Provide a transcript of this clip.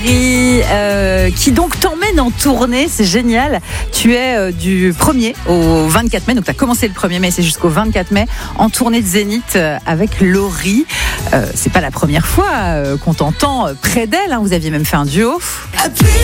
Qui donc t'emmène en tournée, c'est génial. Tu es du 1er au 24 mai, donc tu as commencé le 1er mai, c'est jusqu'au 24 mai, en tournée de Zénith avec Laurie. C'est pas la première fois qu'on t'entend près d'elle, hein. Vous aviez même fait un duo.